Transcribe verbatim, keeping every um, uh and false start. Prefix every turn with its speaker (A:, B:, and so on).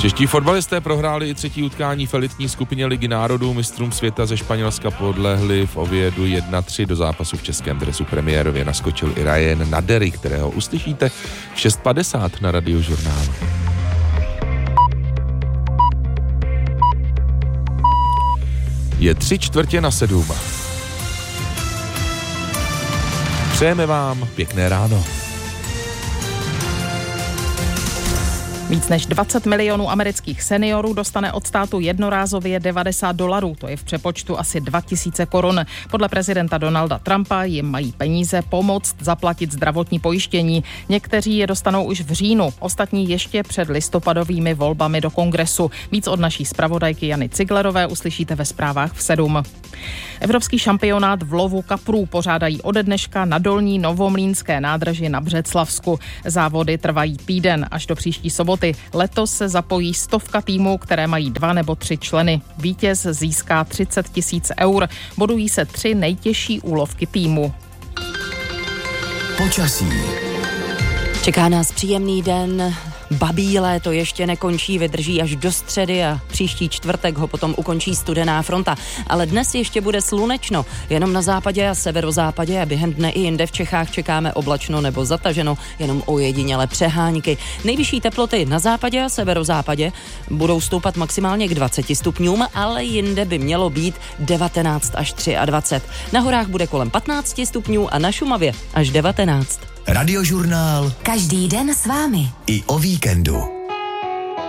A: Čeští fotbalisté prohráli i třetí utkání v elitní skupině Ligy národů. Mistrům světa ze Španělska podlehli v Oviedu jedna tři. Do zápasu v českém dresu premiérově naskočil i Ryan Nadery, kterého uslyšíte v šest padesát na Radiožurnálu. Je tři čtvrtě na sedm. Přejeme vám pěkné ráno.
B: Víc než dvacet milionů amerických seniorů dostane od státu jednorázově devadesát dolarů, to je v přepočtu asi dva tisíce korun. Podle prezidenta Donalda Trumpa jim mají peníze pomoct zaplatit zdravotní pojištění. Někteří je dostanou už v říjnu, ostatní ještě před listopadovými volbami do kongresu. Víc od naší zpravodajky Jany Ciglerové uslyšíte ve zprávách v sedm. Evropský šampionát v lovu kaprů pořádají ode dneška na Dolní Novomlýnské nádraži na Břeclavsku. Závody trvají týden až do příští soboty. Letos se zapojí stovka týmů, které mají dva nebo tři členy. Vítěz získá třicet tisíc eur. Bodují se tři nejtěžší úlovky týmu.
C: Počasí.
D: Čeká nás příjemný den. Babí léto ještě nekončí, vydrží až do středy a příští čtvrtek ho potom ukončí studená fronta. Ale dnes ještě bude slunečno, jenom na západě a severozápadě a během dne i jinde v Čechách čekáme oblačno nebo zataženo, jenom ojediněle přehánky. Nejvyšší teploty na západě a severozápadě budou stoupat maximálně k dvaceti stupňům, ale jinde by mělo být devatenáct až dvacet tři. Na horách bude kolem patnácti stupňů a na Šumavě až devatenáct.
C: Radiožurnál.
E: Každý den s vámi.
C: I o víkendu.